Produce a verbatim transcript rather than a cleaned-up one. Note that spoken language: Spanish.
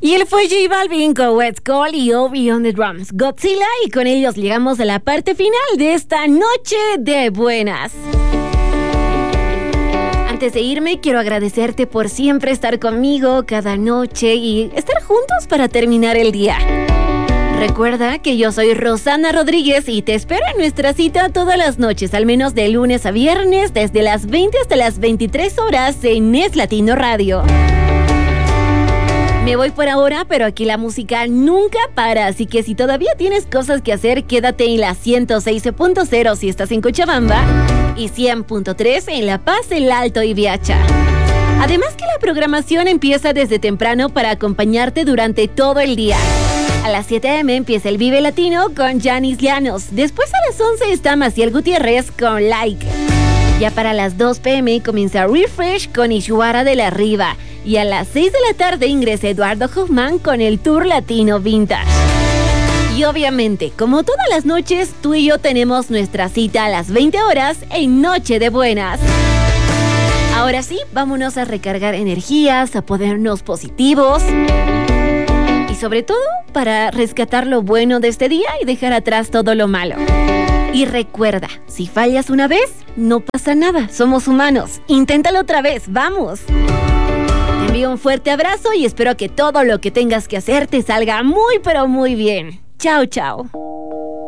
Y él fue J Balvin con What's Call y Obi on the Drums, Godzilla, y con ellos llegamos a la parte final de esta noche de buenas. Antes de irme, quiero agradecerte por siempre estar conmigo cada noche y estar juntos para terminar el día. Recuerda que yo soy Rosana Rodríguez y te espero en nuestra cita todas las noches, al menos de lunes a viernes, desde las veinte hasta las veintitrés horas en Es Latino Radio. Me voy por ahora, pero aquí la música nunca para, así que si todavía tienes cosas que hacer, quédate en la ciento seis punto cero si estás en Cochabamba y cien punto tres en La Paz, El Alto y Viacha. Además que la programación empieza desde temprano para acompañarte durante todo el día. A las siete de la noche empieza el Vive Latino con Yanis Llanos. Después a las once está Maciel Gutiérrez con Like. Ya para las dos de la noche comienza Refresh con Ishuara de la Riva. Y a las seis de la tarde ingresa Eduardo Hoffman con el Tour Latino Vintage. Y obviamente, como todas las noches, tú y yo tenemos nuestra cita a las veinte horas en Noche de Buenas. Ahora sí, vámonos a recargar energías, a ponernos positivos. Y sobre todo, para rescatar lo bueno de este día y dejar atrás todo lo malo. Y recuerda, si fallas una vez, no pasa nada, somos humanos. Inténtalo otra vez, ¡vamos! Te envío un fuerte abrazo y espero que todo lo que tengas que hacer te salga muy pero muy bien. Chao, chao.